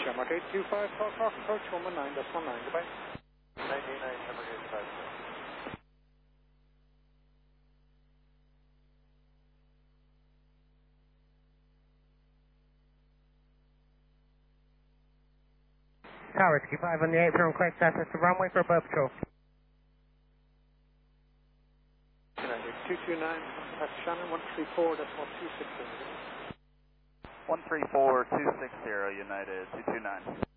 Shamrock 825, call cross approach 119.9, goodbye. 99, Shamrock 825. Tower 5 on the 8 from correct access to runway for above patrol. 229, that's Shannon, 134.260. 134.260, United 229.